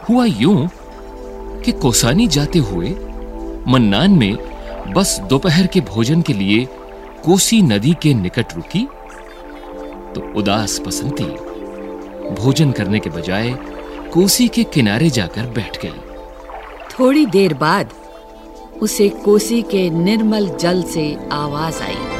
हुआ यूं कि कौसानी जाते हुए मन्नान में बस दोपहर के भोजन के लिए कोसी नदी के निकट रुकी तो उदास बसंती भोजन करने के बजाय कोसी के किनारे जाकर बैठ गई। थोड़ी देर बाद उसे कोसी के निर्मल जल से आवाज आई।